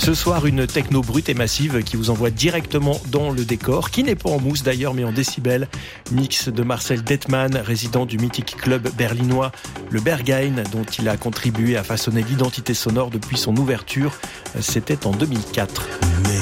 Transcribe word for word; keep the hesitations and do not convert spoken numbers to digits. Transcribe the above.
Ce soir, une techno brute et massive qui vous envoie directement dans le décor, qui n'est pas en mousse d'ailleurs, mais en décibels. Mix de Marcel Dettmann, résident du mythique club berlinois, le Berghain, dont il a contribué à façonner l'identité sonore depuis son ouverture. C'était en deux mille quatre. Mais